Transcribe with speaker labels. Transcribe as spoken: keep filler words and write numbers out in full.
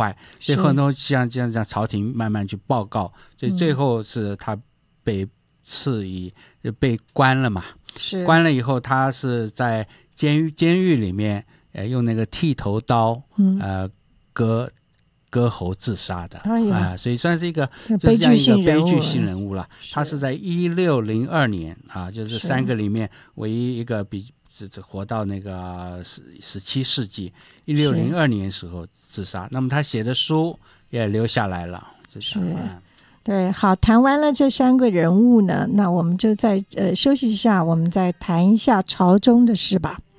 Speaker 1: 坏，所以很多像这样这样朝廷慢慢去报告，所以最后是他被赐以就被关了嘛，
Speaker 2: 是
Speaker 1: 关了以后他是在监狱监狱里面呃用那个剃头刀
Speaker 2: 嗯
Speaker 1: 呃割割喉自杀的，
Speaker 2: 哎呀、
Speaker 1: 呃、所以算是一个
Speaker 2: 悲剧性人物，
Speaker 1: 悲剧性人物了。他是在一六零二年啊，就是三个里面唯一一个比活到那个十七世纪一六零二年时候自杀。那么他写的书也留下来了，
Speaker 2: 是。对，好，谈完了这三个人物呢，那我们就再呃休息一下，我们再谈一下朝中的事吧。